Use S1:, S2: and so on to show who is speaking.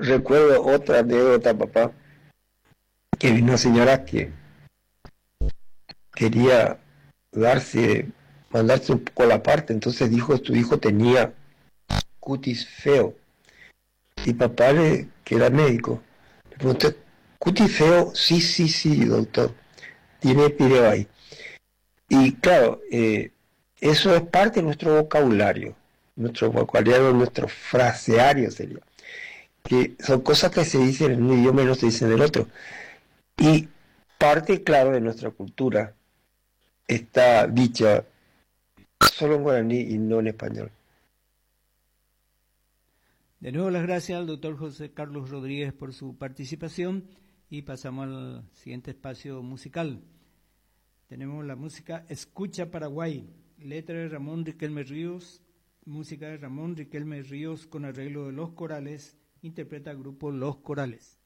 S1: recuerdo otra anécdota, papá, que vino una señora que quería mandarse un poco la parte, entonces dijo que su hijo tenía cutis feo. Y papá, que era médico, le pregunté, ¿cutis feo? Sí, sí, sí, doctor, tiene pireo ahí. Y claro, eso es parte de nuestro vocabulario, nuestro fraseario sería, que son cosas que se dicen en un idioma y no se dicen en el otro. Y parte, claro, de nuestra cultura está dicha solo en guaraní y no en español.
S2: De nuevo las gracias al doctor José Carlos Rodríguez por su participación y pasamos al siguiente espacio musical. Tenemos la música Escucha Paraguay, letra de Ramón Riquelme Ríos, música de Ramón Riquelme Ríos con arreglo de Los Corales, interpreta el grupo Los Corales.